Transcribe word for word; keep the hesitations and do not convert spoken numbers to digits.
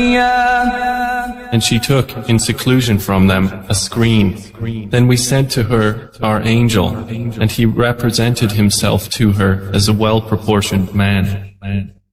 And she took, in seclusion from them, a screen. Then we sent to her our angel, and he represented himself to her as a well-proportioned man.